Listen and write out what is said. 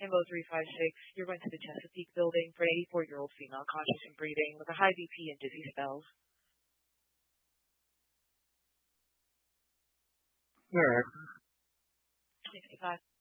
Info 356, you're going to the Chesapeake building for an 84-year-old female conscious and breathing with a high BP and dizzy spells. All right. 65.